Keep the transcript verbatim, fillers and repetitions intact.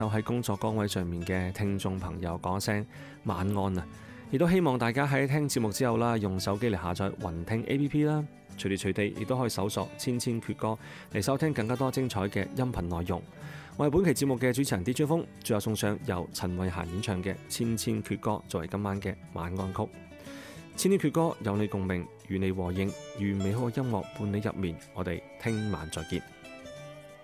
就喺工作崗位上面嘅聽眾朋友講聲晚安啊！亦都希望大家喺聽節目之後啦，用手機嚟下載雲聽 A P P 啦，隨時隨地亦都可以搜索千千闕歌嚟收聽更加多精彩嘅音頻內容。我係本期節目嘅主持人 D J 風，最後送上由陳慧嫻演唱嘅《千千闕歌》作為今晚嘅晚安曲。千千闕歌有你共鳴，與你和應，願美好嘅音樂伴你入眠。我哋聽晚再見。